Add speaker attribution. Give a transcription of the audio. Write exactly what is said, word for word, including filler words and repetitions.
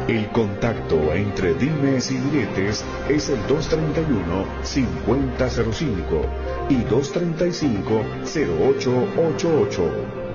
Speaker 1: El contacto entre dimes y diretes es el dos treinta y uno, cincuenta cero cinco y dos treinta y cinco, cero ocho ochenta y ocho.